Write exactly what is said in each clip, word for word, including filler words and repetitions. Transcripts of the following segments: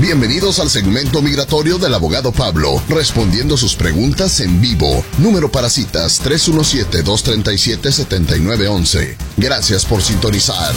Bienvenidos al segmento migratorio del abogado Pablo, respondiendo sus preguntas en vivo. Número para citas tres uno siete, dos tres siete, siete nueve uno uno. Gracias por sintonizar.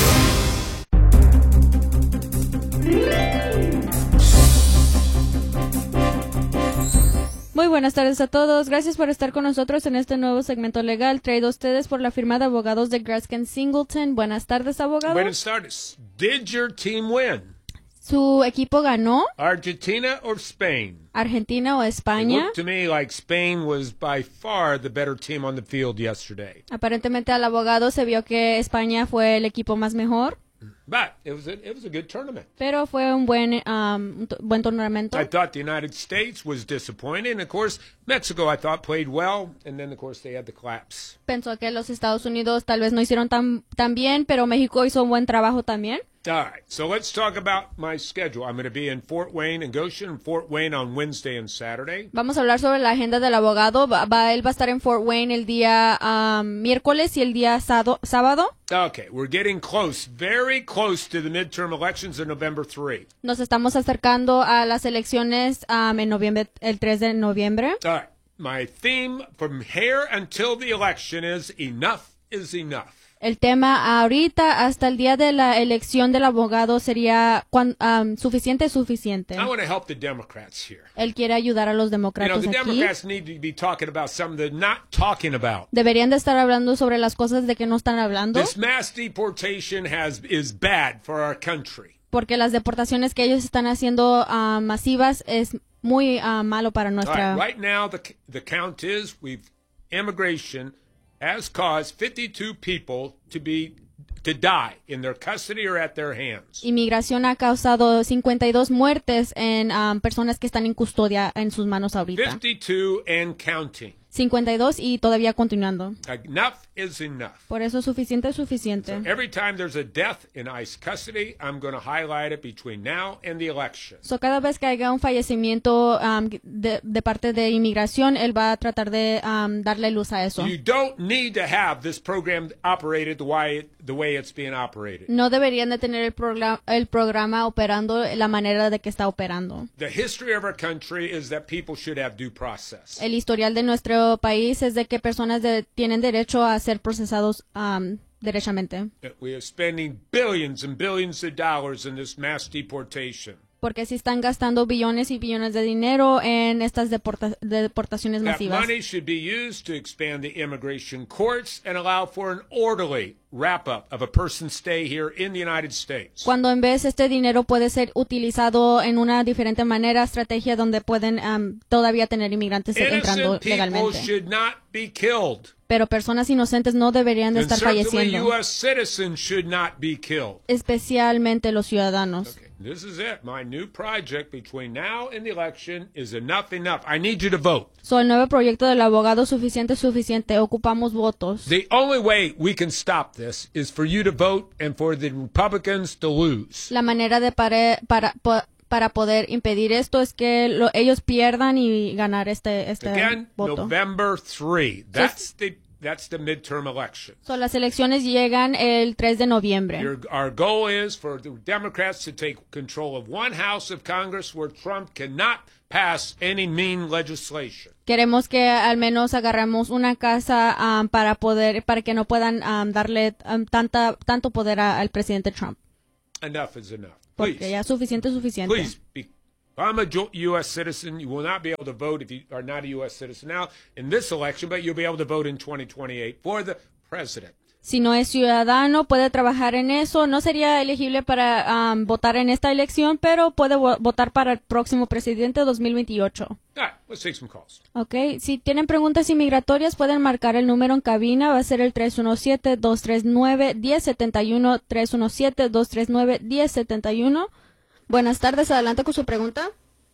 Muy buenas tardes a todos. Gracias por estar con nosotros en este nuevo segmento legal traído a ustedes por la firma de abogados de Gruskin Singleton. Buenas tardes, abogado. Buenas tardes. Did your team win? ¿Su equipo ganó? Argentina or Spain? ¿Argentina o It España? looked to me like Spain was by far the better team on the field yesterday. Aparentemente al abogado se vio que España fue el equipo más mejor, But it was a, it was a good tournament. pero fue un buen, um, un to- buen torneo. I thought the United States was disappointing. Of course, Mexico I thought played well, and then of course they had the collapse. Pensó que los Estados Unidos tal vez no hicieron tan, tan bien, pero México hizo un buen trabajo también. All right, so let's talk about my schedule. I'm going to be in Fort Wayne and Goshen, and Fort Wayne on Wednesday and Saturday. Vamos a hablar sobre la agenda del abogado. Va, va- él va a estar en Fort Wayne el día um, miércoles y el día sado- sábado. Okay, we're getting close, very close to the midterm elections on November third. Nos estamos acercando a las elecciones um, en noviembre, el tres de noviembre. All right, my theme from here until the election is enough is enough. El tema ahorita hasta el día de la elección del abogado sería cuan- um, suficiente, suficiente. I want to help the Democrats here. Él quiere ayudar a los You know, demócratas the aquí. Democrats need to be talking about something they're not talking about. Deberían de estar hablando sobre las cosas de que no están hablando, This mass deportation has is bad for our country. porque las deportaciones que ellos están haciendo ah, masivas es muy ah, malo para All nuestra... right, right now the the count is we've immigration has caused fifty-two people to be to die in their custody or at their hands. Inmigración ha causado cincuenta y dos muertes en ah, personas que están en custodia en sus manos ahorita. fifty-two and counting. cincuenta y dos y todavía continuando. Enough is enough. Por eso suficiente es suficiente. Every time there's a death in ICE custody, I'm going to highlight it between now and the election. So, cada vez que haya un fallecimiento um, de, de parte de inmigración, él va a tratar de um, darle luz a eso. You don't need to have this program operated the way it, the way it's being operated. No deberían de tener el, programa, el programa operando la manera de que está operando. The history of our country is that people should have due process. El historial de nuestro país es de que personas de- tienen derecho a ser procesados um, derechamente. We are spending billions and billions of dollars in this mass deportation. Porque si están gastando billones y billones de dinero en estas deporta- deportaciones That masivas. money should be used to expand the immigration courts and allow for an orderly wrap-up of a person's stay here in the United States. Cuando en vez este dinero puede ser utilizado en una diferente manera, estrategia donde pueden um, todavía tener inmigrantes entrando Innocent people legalmente. should not be killed. Pero personas inocentes no deberían de And estar certainly falleciendo, U S citizens should not be killed. especialmente los ciudadanos. Okay, this is it. My new project between now and the election is enough, enough. I need you to vote. So, el nuevo proyecto del abogado suficiente, suficiente. Ocupamos votos. The only way we can stop this is for you to vote and for the Republicans to lose. La manera de pare- para, po- para poder impedir esto es que lo- ellos pierdan y ganar este, este Again, voto. November third. That's the that's the midterm election. So, las elecciones llegan el tres de noviembre. Your, our goal is for the Democrats to take control of one house of Congress where Trump cannot pass any mean legislation. Queremos que al menos agarremos una casa um, para poder, para que no puedan um, darle um, tanta, tanto poder a- al presidente Trump. Enough is enough. Porque Please, ya suficiente es suficiente. please. Be, if I'm a jo- U S citizen, you will not be able to vote if you are not a U S citizen now in this election, but you'll be able to vote in twenty twenty-eight for the president. Si no es ciudadano, puede trabajar en eso. No sería elegible para um, votar en esta elección, pero puede vo- votar para el próximo presidente dos mil veintiocho. All right, let's take some calls. Ok, si tienen preguntas inmigratorias, pueden marcar el número en cabina. Va a ser el tres uno siete, dos tres nueve, uno cero siete uno, tres uno siete, dos tres nueve, uno cero siete uno. Buenas tardes, adelante con su pregunta.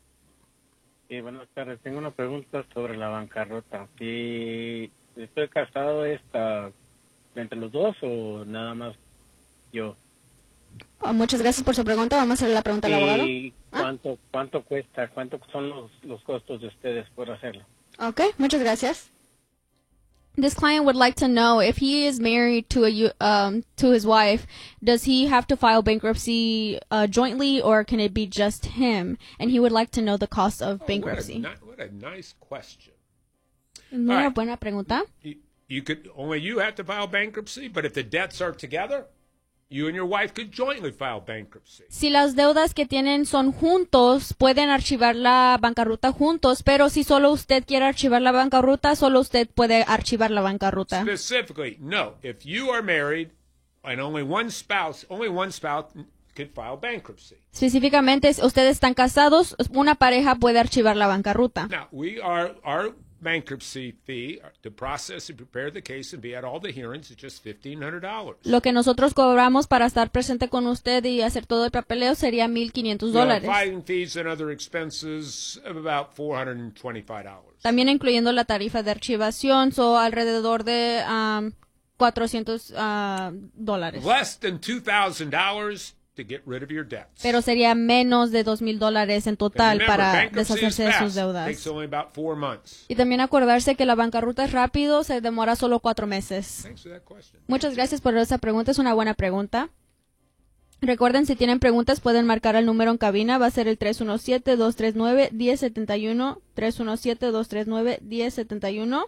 Sí, buenas tardes. Tengo una pregunta sobre la bancarrota. Si estoy casado, ¿está entre los dos o nada más yo? Oh, muchas gracias por su pregunta. Vamos a hacer la pregunta al abogado. ¿Y cuánto cuánto cuesta? ¿Cuánto son los, los costos de ustedes por hacerlo? Ok, muchas gracias. This client would like to know if he is married to a u- um to his wife, does he have to file bankruptcy uh, jointly, or can it be just him? And he would like to know the cost of Oh, bankruptcy. What a, ni- what a nice question. Una Alright. buena pregunta. You, you could only you have to file bankruptcy, but if the debts are together, you and your wife could jointly file bankruptcy. Si las deudas que tienen son juntos, pueden archivar la bancarrota juntos, pero si solo usted quiere archivar la bancarrota, solo usted puede archivar la bancarrota. Specifically, no. If you are married and only one spouse, only one spouse could file bankruptcy. Específicamente, si ustedes están casados, una pareja puede archivar la bancarrota. Now, we are our bankruptcy fee to process and prepare the case and be at all the hearings is just fifteen hundred dollars. Lo que nosotros cobramos para estar presente con usted y hacer todo el papeleo sería mil quinientos dólares. Filing fees and other expenses of about four hundred twenty-five dollars. También incluyendo la tarifa de archivación, so alrededor de um, cuatrocientos uh, dólares. Less than two thousand dollars to get rid of your debts. Pero sería menos de dos mil dólares en total Remember, para bankruptcy is deshacerse de sus fast. It deudas. takes only about four months. Y también acordarse que la bancarrota es rápido, se demora solo cuatro meses. Thanks for that question. Muchas gracias por esa pregunta, es una buena pregunta. Recuerden, si tienen preguntas, pueden marcar el número en cabina, va a ser el tres uno siete, dos tres nueve, uno cero siete uno, tres uno siete, dos tres nueve, uno cero siete uno.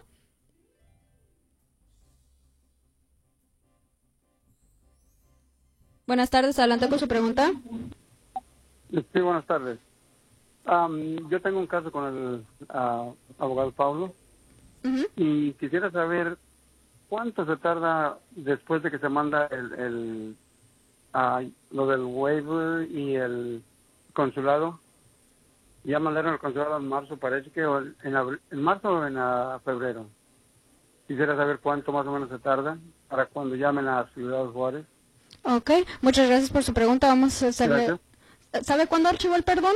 Buenas tardes, adelante con su pregunta. Sí, buenas tardes. Um, yo tengo un caso con el uh, abogado Pablo Ujú. y quisiera saber cuánto se tarda después de que se manda el, el uh, lo del waiver y el consulado. Ya mandaron el consulado en marzo, parece que o en, abril, en marzo o en uh, febrero. Quisiera saber cuánto más o menos se tarda para cuando llamen a Ciudad Juárez. Ok, muchas gracias por su pregunta. Vamos a hacerle... Gracias. ¿Sabe cuándo archivó el perdón?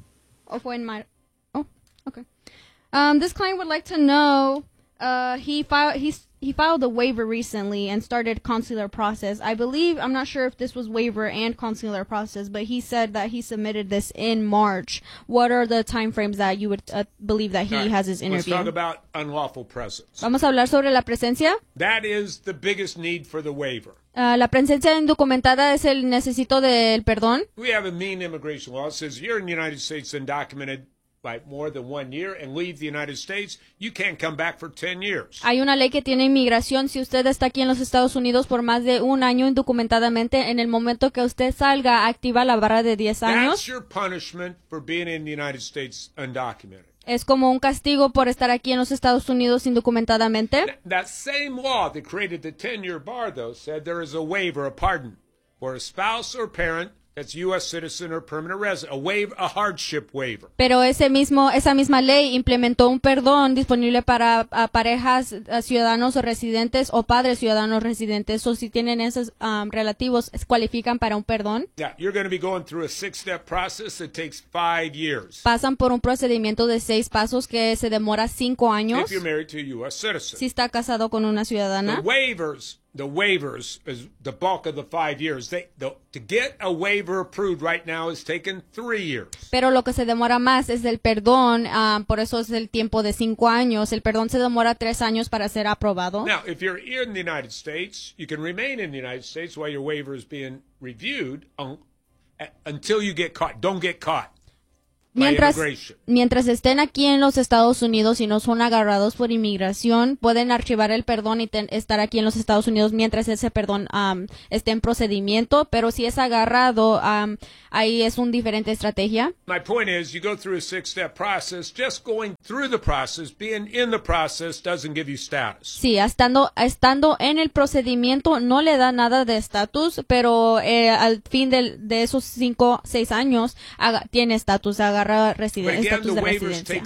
¿O fue en mayo? Oh, okay. Um, this client would like to know, uh, he filed, he's, he filed a waiver recently and started consular process. I believe, I'm not sure if this was waiver and consular process, but he said that he submitted this in March. What are the time frames that you would uh, believe that he All right, has his interview? Let's talk about unlawful presence. Vamos a hablar sobre la presencia. That is the biggest need for the waiver. Uh, la presencia indocumentada es el necesito del perdón. We have a mean immigration law that says you're in the United States undocumented by more than one year and leave the United States, you can't come back for ten years. Hay una ley que tiene inmigración. Si usted está aquí en los Estados Unidos por más de un año indocumentadamente, en el momento que usted salga, activa la barra de diez That's años. your punishment for being in the United States undocumented. Es como un castigo por estar aquí en los Estados Unidos indocumentadamente. That same law that created the ten-year bar, though, said there is a waiver, a pardon, for a spouse or parent that's U S citizen or permanent resident, a waiver, a hardship waiver. Pero ese mismo, esa misma ley implementó un perdón disponible para a parejas, a ciudadanos o residentes o padres ciudadanos residentes. O si tienen esos um, relativos, cualifican para un perdón. Yeah, you're going to be going through a six-step process that takes five years. Pasan por un procedimiento de seis pasos que se demora cinco años. If you're married to a U S citizen. Si está casado con una ciudadana. The waivers, the waivers is the bulk of the five years. They, the, to get a waiver approved right now is taking three years. Pero lo que se demora más es el perdón, uh, por eso es el tiempo de cinco años. El perdón se demora tres años para ser aprobado. Now, if you're in the United States, you can remain in the United States while your waiver is being reviewed un, uh, until you get caught. Don't get caught. Mientras, mientras estén aquí en los Estados Unidos y no son agarrados por inmigración, pueden archivar el perdón y ten, estar aquí en los Estados Unidos mientras ese perdón um, esté en procedimiento, pero si es agarrado, um, ahí es una diferente estrategia. My point is, you go through a six-step process. Just going through the process, being in the process, doesn't give you status. Sí, estando, estando en el procedimiento no le da nada de estatus, pero eh, al fin de, de esos cinco, seis años haga, tiene estatus, agarra residen- estatus de residencia.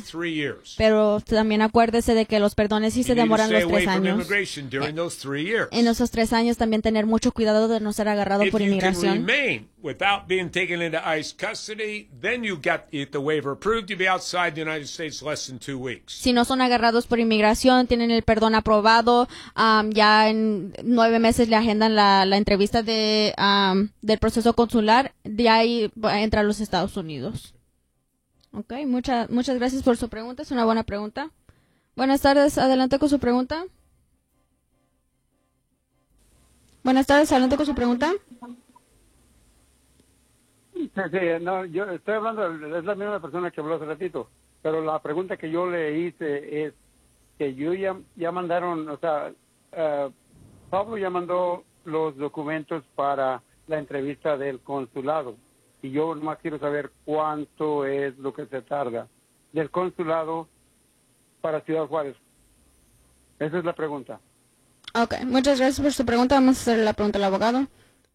Pero también acuérdese de que los perdones sí se demoran los tres años. En esos tres años también tener mucho cuidado de no ser agarrado por inmigración. Without being taken into ICE custody, then you get the waiver approved. You'll be outside the United States less than two weeks. Si no son agarrados por inmigración, tienen el perdón aprobado, um, ya en nueve meses le agendan la, la entrevista de um, del proceso consular, de ahí entra a los Estados Unidos. Okay, muchas muchas gracias por su pregunta, es una buena pregunta. Buenas tardes, adelante con su pregunta. Buenas tardes, adelante con su pregunta. Sí, sí, no, yo estoy hablando, es la misma persona que habló hace ratito, pero la pregunta que yo le hice es que yo ya, ya mandaron, o sea, uh, Pablo ya mandó los documentos para la entrevista del consulado y yo nomás quiero saber cuánto es lo que se tarda del consulado para Ciudad Juárez. Esa es la pregunta. Ok, muchas gracias por su pregunta. Vamos a hacer la pregunta al abogado.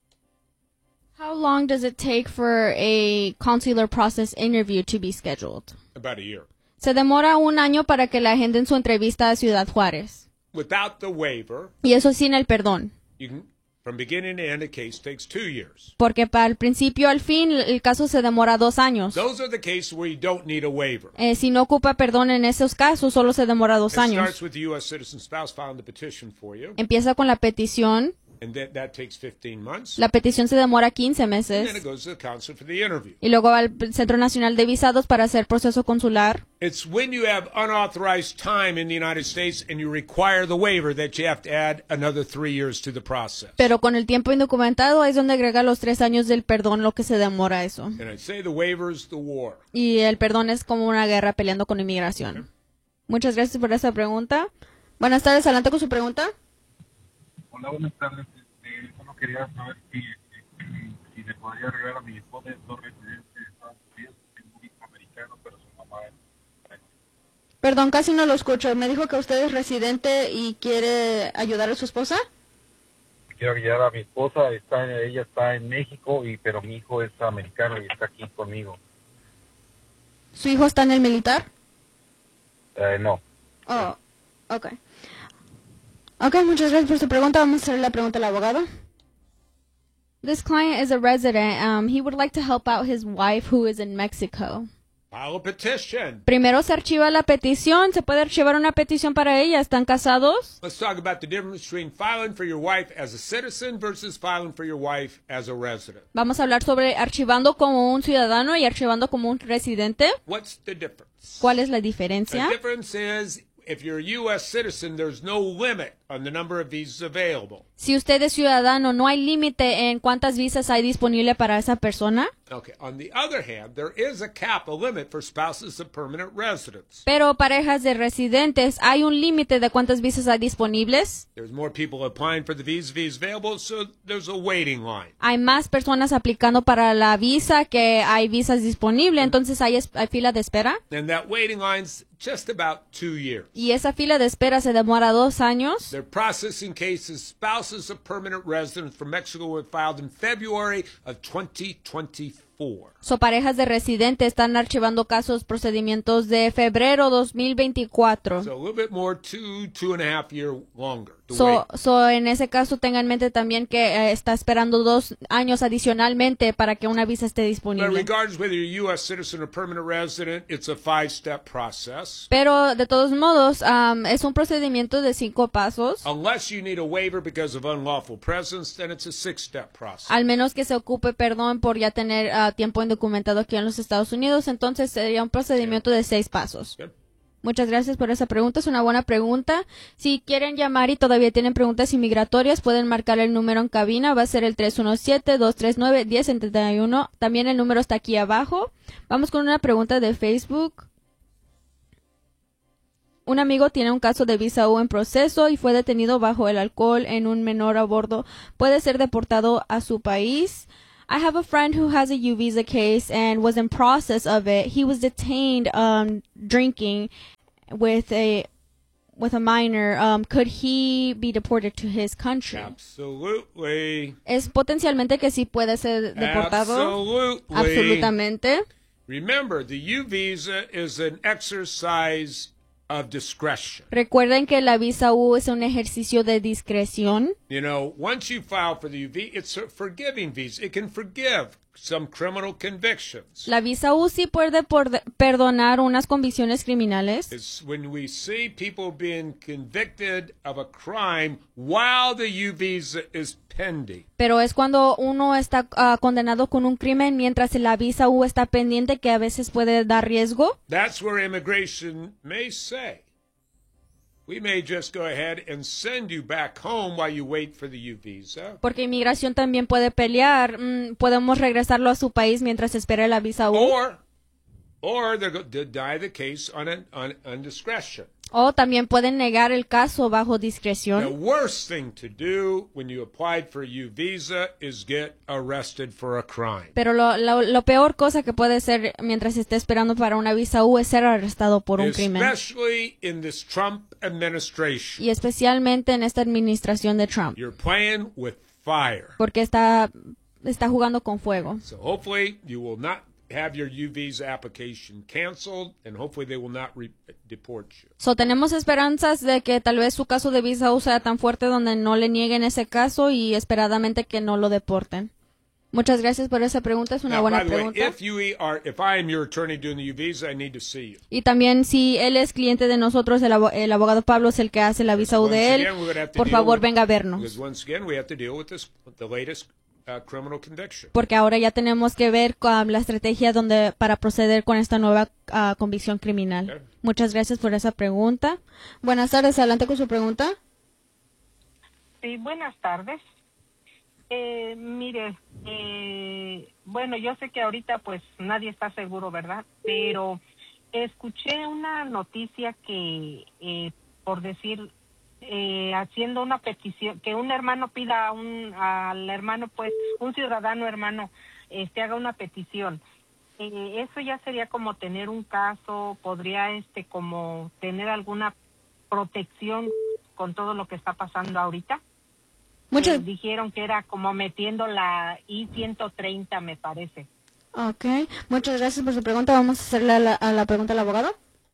How long does it take for a consular process interview to be scheduled? About a year. Se demora un año para que la agenden su entrevista a Ciudad Juárez. Without the waiver, Y eso sin el perdón. you can, from beginning to end, a case takes two years. Porque para el principio al fin el caso se demora dos años. Those are the cases where you don't need a waiver. Eh, si no ocupa perdón en esos casos, solo se demora dos It años. starts with the U S citizen spouse filing the petition for you, Empieza con la petición. and that, that takes fifteen months. La petición se demora quince And then it meses. goes to the consulate for the interview. Y luego va al Centro Nacional de Visados para hacer proceso consular. It's when you have unauthorized time in the United States and you require the waiver that you have to add another three years to the process. Pero con el tiempo indocumentado ahí es donde agrega los tres años del perdón, lo que se demora eso. And I say the waiver is the war. Y el perdón es como una guerra peleando con inmigración. Muchas gracias por esa pregunta. Buenas tardes, adelante con su pregunta. Hola, buenas tardes. Este, solo quería saber si, si, si le podría arreglar a mi esposa, es dos residentes de Estados Unidos, es un hijo americano, pero su mamá es. Perdón, casi no lo escucho. Me dijo que usted es residente y quiere ayudar a su esposa. Quiero ayudar a mi esposa, está, ella está en México, y pero mi hijo es americano y está aquí conmigo. ¿Su hijo está en el militar? Eh, no. Oh, ok. Ok, muchas gracias por su pregunta. Vamos a hacer la pregunta al abogado. This client is a resident. Um, he would like to help out his wife who is in Mexico. File a petition. Primero se archiva la petición. ¿Se puede archivar una petición para ella? ¿Están casados? Let's talk about the difference between filing for your wife as a citizen versus filing for your wife as a resident. Vamos a hablar sobre archivando como un ciudadano y archivando como un residente. What's the difference? ¿Cuál es la The diferencia? difference is if you're a U S citizen, there's no limit on the number of visas available. Si usted es ciudadano, no hay límite en cuántas visas hay disponible para esa persona. Okay. On the other hand, there is a cap, a limit for spouses of permanent residents. Pero parejas de residentes, hay un límite de cuántas visas hay disponibles. There's more people applying for the visa visas available, so there's a waiting line. Hay más personas aplicando para la visa que hay visas disponibles, entonces hay, es- hay fila de espera. And that waiting line's just about two years. Y esa fila de espera se demora dos años. They're processing cases spouses of permanent residents from Mexico were filed in February of twenty twenty-four. So, parejas de residentes están archivando casos, procedimientos de febrero dos mil veinticuatro. So a little bit more, two, two and a half year longer to So, wait. so, en ese caso, tenga en mente también que eh, está esperando dos años adicionalmente para que una visa esté But disponible. regardless whether you're a U S citizen or permanent resident, it's a five-step process. Pero, de todos modos, am, es un procedimiento de cinco pasos. Unless you need a waiver because of unlawful presence, then it's a six-step process. Al menos que se ocupe perdón por ya tener ah, tiempo indocumentado aquí en los Estados Unidos, entonces sería un procedimiento de seis pasos. Good. Muchas gracias por esa pregunta, es una buena pregunta. Si quieren llamar y todavía tienen preguntas inmigratorias, pueden marcar el número en cabina, va a ser el tres uno siete, dos tres nueve, uno cero siete uno. También el número está aquí abajo. Vamos con una pregunta de Facebook. Un amigo tiene un caso de visa U en proceso y fue detenido bajo el alcohol en un menor a bordo. ¿Puede ser deportado a su país? I have a friend who has a U visa case and was in process of it. He was detained um, drinking with a with a minor. Um, could he be deported to his country? Absolutely. Es potencialmente que sí puede ser deportado. Absolutely. Absolutamente. Remember, the U visa is an exercise of discretion. Recuerden que la visa U es un ejercicio de discreción. You know, once you file for the U V, it's a forgiving visa. It can forgive some criminal convictions. La visa U sí puede por- perdonar unas convicciones criminales. It's when we see people being convicted of a crime while the U visa is pending. Pero es cuando uno está ah, condenado con un crimen mientras la visa U está pendiente, que a veces puede dar riesgo. That's where immigration may say, we may just go ahead and send you back home while you wait for the U visa. Porque inmigración también puede pelear. Mm, podemos regresarlo a su país mientras espera la visa U. Or, or they're going to deny the case on, an, on, on discretion. O también pueden negar el caso bajo The discreción. worst thing to do when you applied for a U visa is get arrested for a crime. Pero lo, lo, lo peor cosa que puede ser mientras esté esperando para una visa U es ser arrestado por un crimen. Especially in this Trump administration. Y especialmente en esta administración de Trump. You're playing with fire. Porque está, está jugando con fuego. So hopefully you will not have your U visa application canceled, and hopefully they will not re- deport you. So, tenemos esperanzas de que tal vez su caso de visa U sea tan fuerte donde no le nieguen ese caso y esperadamente que no lo deporten. Muchas gracias por esa pregunta, es una Now, buena by the way, pregunta. if you are, if I am your attorney doing the U visa, I need to see you. Y también si él es cliente de nosotros, el, abo- el abogado Pablo es el que hace la visa U Once de él, again, we're gonna have to por deal favor with- venga a vernos. Because once again, we have to deal with this, the latest uh, criminal conviction. Porque ahora ya tenemos que ver um, la estrategia donde para proceder con esta nueva uh, convicción criminal. Okay. Muchas gracias por esa pregunta. Buenas tardes, adelante con su pregunta. Sí, buenas tardes. Eh, mire, eh, bueno, yo sé que ahorita pues nadie está seguro, ¿verdad? Pero escuché una noticia que, eh, por decir, eh, haciendo una petición, que un hermano pida a un, al hermano, pues, un ciudadano hermano, este, haga una petición. Eh, eso ya sería como tener un caso, podría, este, como tener alguna protección con todo lo que está pasando ahorita. Muchas, Eh, dijeron que era como metiendo la I ciento treinta, me parece. okay. Muchas gracias por su pregunta. Vamos a hacerle a la, a la pregunta al abogado.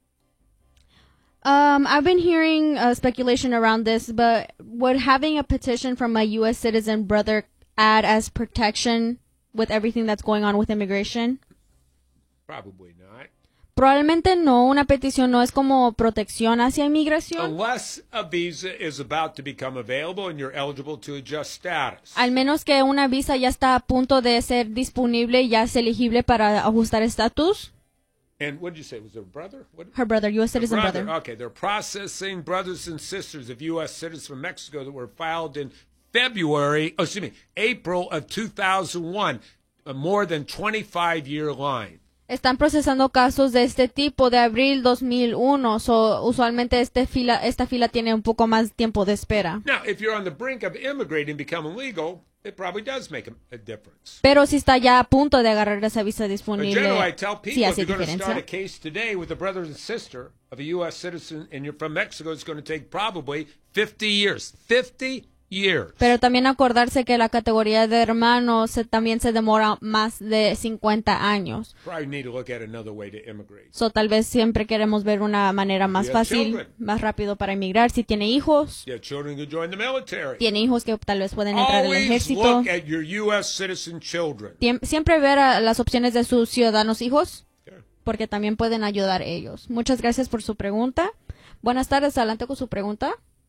Um, I've been hearing uh, speculation around this, but would having a petition from a U S citizen brother add as protection with everything that's going on with immigration? Probably not. Probablemente no. Una petición no es como protección hacia inmigración. Unless a visa is about to become available and you're eligible to adjust status. Al menos que una visa ya está a punto de ser disponible y ya es elegible para ajustar estatus. And what did you say? Was there a brother? What? Her brother, U S citizen brother. brother. Okay, they're processing brothers and sisters of U S citizens from Mexico that were filed in February, oh, excuse me, April of two thousand one, a more than twenty-five year line. Están procesando casos de este tipo de abril dos mil uno. So, usualmente este fila, esta fila tiene un poco más tiempo de espera. Now, if you're on the brink of immigrating and becoming legal, it probably does make a, a difference. Pero si está ya a punto de agarrar esa visa But disponible, generally, I tell people sí if hace you're going to start a diferencia. case today with a brother and sister of a U S citizen and you're from Mexico, it's going to take probably fifty years. fifty years. Pero también acordarse que la categoría de hermanos se- también se demora más de cincuenta años. Probably need to look at another way to immigrate. So, tal vez siempre queremos ver una manera más have fácil, children. más rápido para emigrar. Si tiene hijos, You have children who join the military. tiene hijos que tal vez pueden entrar al Always ejército. look at your U S citizen children. Tiem- Siempre ver a las opciones de sus ciudadanos hijos, Okay. porque también pueden ayudar ellos. Muchas gracias por su pregunta. Buenas tardes, adelante con su pregunta.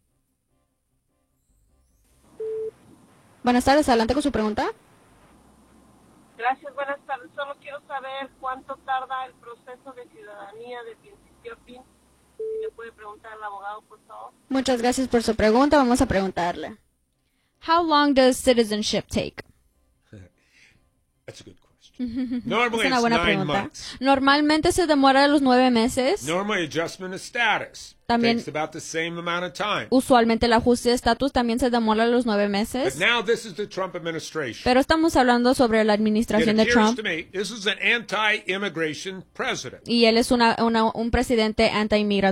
Buenas tardes, adelante con su pregunta. Gracias, buenas tardes. Solo quiero saber cuánto tarda el proceso de ciudadanía de principio a fin. Si le puede preguntar al abogado, por favor. Muchas gracias por su pregunta. Vamos a preguntarle. How long does citizenship take? That's a good question. Normally Es una it's buena nine pregunta. months. Normalmente se demora los nueve meses. Normally adjustment of status También- takes about the same amount of time. Usualmente el ajuste de estatus también se demora los nueve But meses. now this is the Trump administration. Pero estamos hablando sobre la It administración de appears Trump. to me this is an anti-immigration president. Y él es una, una- un presidente anti-inmigratorio.